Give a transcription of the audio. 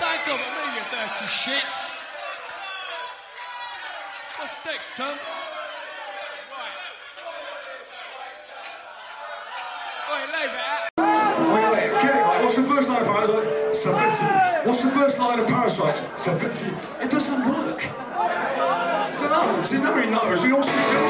Don't come at me, you dirty shit. What's next, Tom? Right. Oi, leave it out. Wait, get it right. What's the first line of Parasite? Subversive. What's the first line of Parasite? Subversive. It doesn't work. No, see, nobody knows. We all